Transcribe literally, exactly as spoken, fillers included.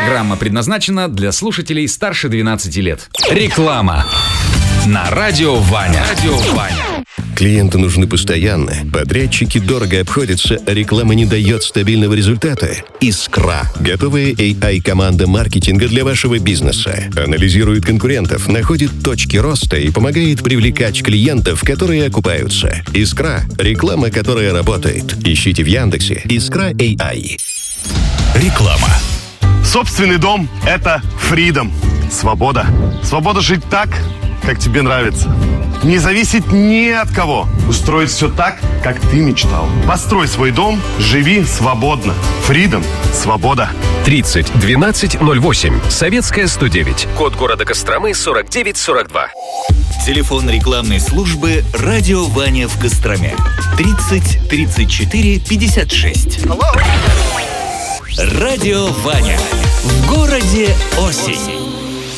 Программа предназначена для слушателей старше двенадцати лет. Реклама на Радио Ваня. Радио Ваня. Клиенты нужны постоянно. Подрядчики дорого обходятся, а реклама не дает стабильного результата. Искра. Готовая эй ай-команда маркетинга для вашего бизнеса. Анализирует конкурентов, находит точки роста и помогает привлекать клиентов, которые окупаются. Искра. Реклама, которая работает. Ищите в Яндексе Искра эй ай. Реклама. Собственный дом – это freedom. Свобода. Свобода жить так, как тебе нравится. Не зависеть ни от кого. Устроить все так, как ты мечтал. Построй свой дом, живи свободно. Freedom. Свобода. тридцать двенадцать ноль восемь. Советская сто девять. Код города Костромы сорок девять сорок два. Телефон рекламной службы «Радио Ваня» в Костроме. тридцать тридцать четыре пятьдесят шесть. Радио Ваня. В городе осень.